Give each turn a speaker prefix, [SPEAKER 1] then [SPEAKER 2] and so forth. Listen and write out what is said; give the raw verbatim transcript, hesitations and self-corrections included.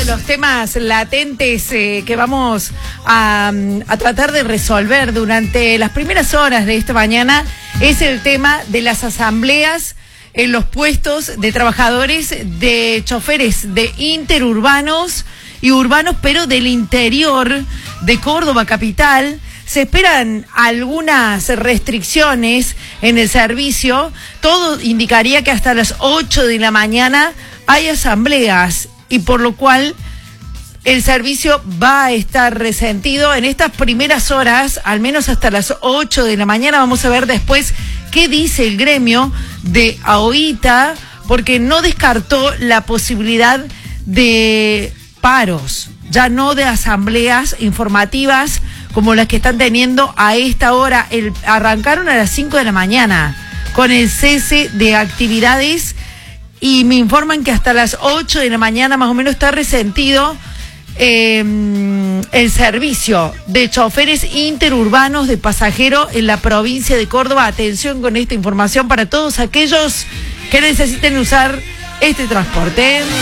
[SPEAKER 1] los temas latentes eh, que vamos a, a tratar de resolver durante las primeras horas de esta mañana es el tema de las asambleas en los puestos de trabajadores de choferes de interurbanos y urbanos, pero del interior de Córdoba capital. Se esperan algunas restricciones en el servicio. Todo indicaría que hasta las ocho de la mañana hay asambleas y por lo cual el servicio va a estar resentido en estas primeras horas, al menos hasta las ocho de la mañana. Vamos a ver después qué dice el gremio de AOITA, porque no descartó la posibilidad de paros, ya no de asambleas informativas como las que están teniendo a esta hora. El, arrancaron a las cinco de la mañana con el cese de actividades y me informan que hasta las ocho de la mañana más o menos está resentido eh, el servicio de choferes interurbanos de pasajeros en la provincia de Córdoba. Atención con esta información para todos aquellos que necesiten usar este transporte.